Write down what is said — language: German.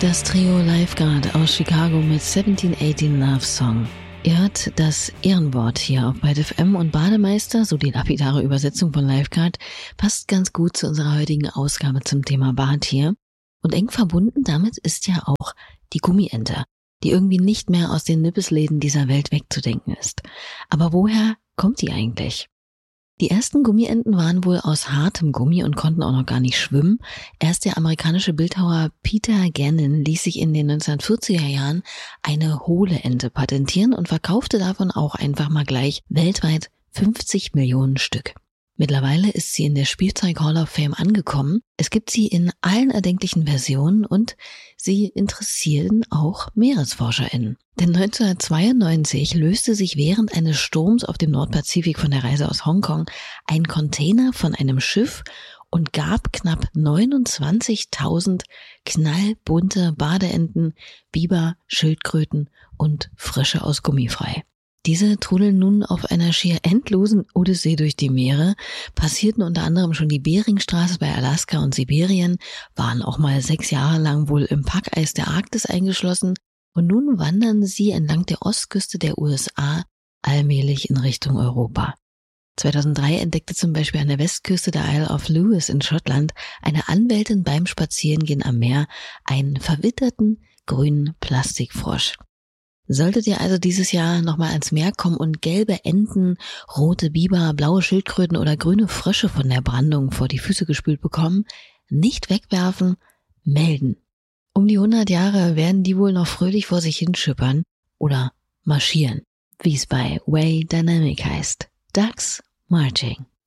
Das Trio Lifeguard aus Chicago mit 1718 Love Song. Ihr hört das Ehrenwort hier auf Byte FM und Bademeister, so die lapidare Übersetzung von Lifeguard, passt ganz gut zu unserer heutigen Ausgabe zum Thema Bad hier. Und eng verbunden damit ist ja auch die Gummiente, die irgendwie nicht mehr aus den Nippesläden dieser Welt wegzudenken ist. Aber woher kommt die eigentlich? Die ersten Gummienten waren wohl aus hartem Gummi und konnten auch noch gar nicht schwimmen. Erst der amerikanische Bildhauer Peter Gannon ließ sich in den 1940er Jahren eine hohle Ente patentieren und verkaufte davon auch einfach mal gleich weltweit 50 Millionen Stück. Mittlerweile ist sie in der Spielzeug Hall of Fame angekommen. Es gibt sie in allen erdenklichen Versionen und sie interessieren auch MeeresforscherInnen. Denn 1992 löste sich während eines Sturms auf dem Nordpazifik von der Reise aus Hongkong ein Container von einem Schiff und gab knapp 29.000 knallbunte Badeenten, Biber, Schildkröten und Frösche aus Gummi frei. Diese trudeln nun auf einer schier endlosen Odyssee durch die Meere, passierten unter anderem schon die Beringstraße bei Alaska und Sibirien, waren auch mal 6 Jahre lang wohl im Packeis der Arktis eingeschlossen und nun wandern sie entlang der Ostküste der USA allmählich in Richtung Europa. 2003 entdeckte zum Beispiel an der Westküste der Isle of Lewis in Schottland eine Anwältin beim Spazierengehen am Meer einen verwitterten grünen Plastikfrosch. Solltet ihr also dieses Jahr nochmal ans Meer kommen und gelbe Enten, rote Biber, blaue Schildkröten oder grüne Frösche von der Brandung vor die Füße gespült bekommen, nicht wegwerfen, melden. Um die 100 Jahre werden die wohl noch fröhlich vor sich hinschippern oder marschieren, wie es bei Way Dynamic heißt. Ducks Marching.